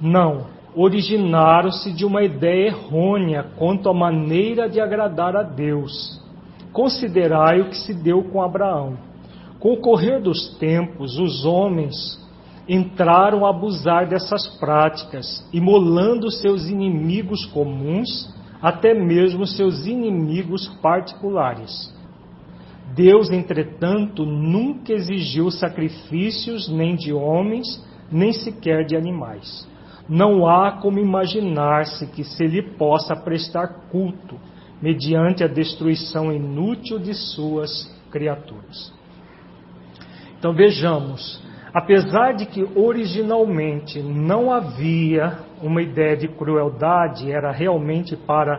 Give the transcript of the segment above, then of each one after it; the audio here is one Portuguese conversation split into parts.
Não, originaram-se de uma ideia errônea quanto à maneira de agradar a Deus. Considerai o que se deu com Abraão. Com o correr dos tempos, os homens entraram a abusar dessas práticas, imolando seus inimigos comuns, até mesmo seus inimigos particulares. Deus, entretanto, nunca exigiu sacrifícios nem de homens, nem sequer de animais. Não há como imaginar-se que se lhe possa prestar culto mediante a destruição inútil de suas criaturas. Então vejamos, apesar de que originalmente não havia uma ideia de crueldade, era realmente para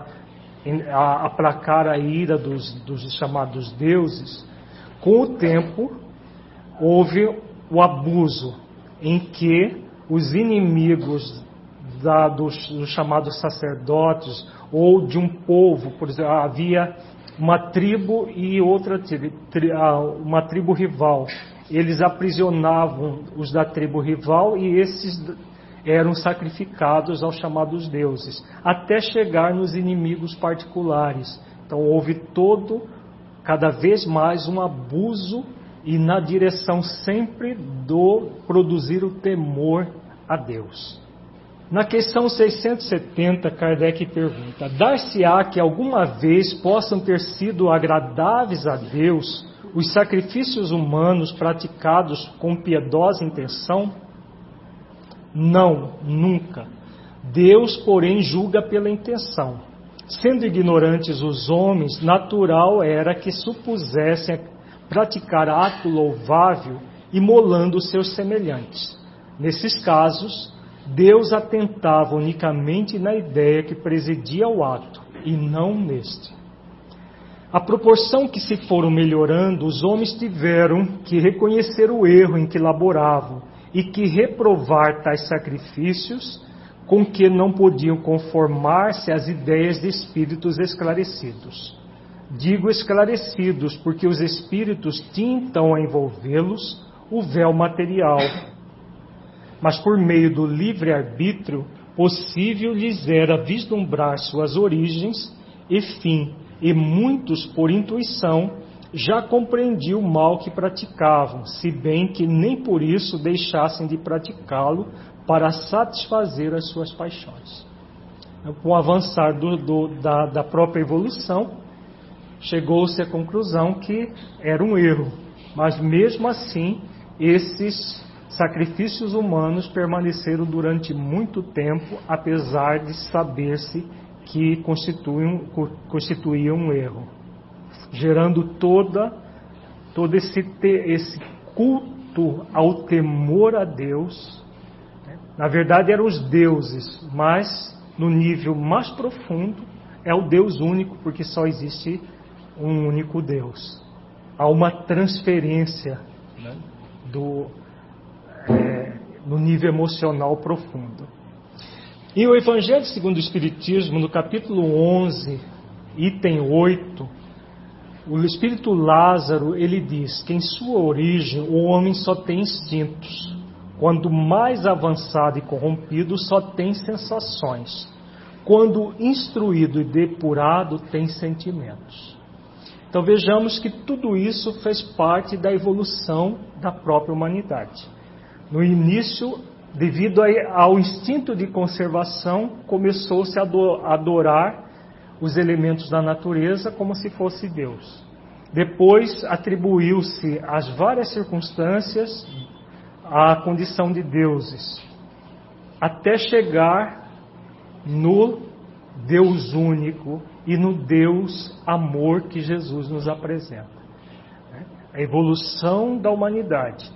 aplacar a ira dos chamados deuses, com o tempo houve o abuso em que os inimigos dos chamados sacerdotes ou de um povo, por exemplo, havia uma tribo e outra uma tribo rival. Eles aprisionavam os da tribo rival e esses eram sacrificados aos chamados deuses, até chegar nos inimigos particulares. Então houve cada vez mais um abuso e na direção sempre do produzir o temor a Deus. Na questão 670, Kardec pergunta: dar-se-á que alguma vez possam ter sido agradáveis a Deus os sacrifícios humanos praticados com piedosa intenção? Não, nunca. Deus, porém, julga pela intenção. Sendo ignorantes os homens, natural era que supusessem praticar ato louvável imolando os seus semelhantes. Nesses casos, Deus atentava unicamente na ideia que presidia ao ato, e não neste. À proporção que se foram melhorando, os homens tiveram que reconhecer o erro em que laboravam e que reprovar tais sacrifícios com que não podiam conformar-se às ideias de espíritos esclarecidos. Digo esclarecidos porque os espíritos tinham a envolvê-los o véu material, mas por meio do livre-arbítrio possível lhes era vislumbrar suas origens e fim, e muitos, por intuição, já compreendiam o mal que praticavam, se bem que nem por isso deixassem de praticá-lo para satisfazer as suas paixões. Com o avançar da própria evolução, chegou-se à conclusão que era um erro, mas mesmo assim, esses sacrifícios humanos permaneceram durante muito tempo, apesar de saber-se que constituíam um erro, gerando todo esse culto ao temor a Deus. Na verdade eram os deuses, mas no nível mais profundo é o Deus único, porque só existe um único Deus. Há uma transferência, né, no nível emocional profundo. E o Evangelho segundo o Espiritismo, no capítulo 11, item 8, o Espírito Lázaro, ele diz que em sua origem o homem só tem instintos. Quando mais avançado e corrompido, só tem sensações. Quando instruído e depurado, tem sentimentos. Então vejamos que tudo isso fez parte da evolução da própria humanidade. No início, devido ao instinto de conservação, começou-se a adorar os elementos da natureza como se fosse Deus. Depois atribuiu-se às várias circunstâncias a condição de deuses, até chegar no Deus único e no Deus amor que Jesus nos apresenta. A evolução da humanidade.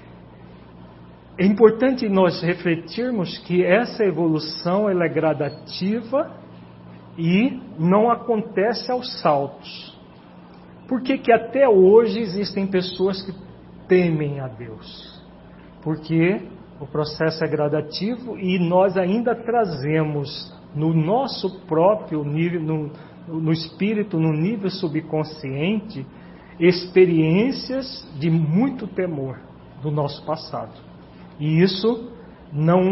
É importante nós refletirmos que essa evolução ela é gradativa e não acontece aos saltos. Por que que até hoje existem pessoas que temem a Deus? Porque o processo é gradativo e nós ainda trazemos no nosso próprio nível, no espírito, no nível subconsciente, experiências de muito temor do nosso passado. E isso não